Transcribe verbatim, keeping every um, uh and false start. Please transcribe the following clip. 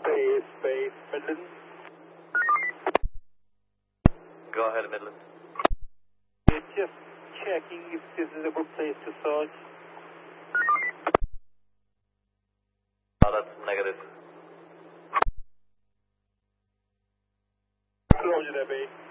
Space, space, Midland. Go ahead, Midland. Yeah, just checking if this is a good place to search. Oh, that's negative. Roger that, base.